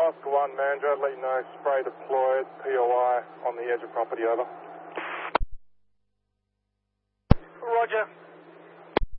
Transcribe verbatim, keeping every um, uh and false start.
Oscar one, manager, let you know, spray deployed, P O I on the edge of property, over.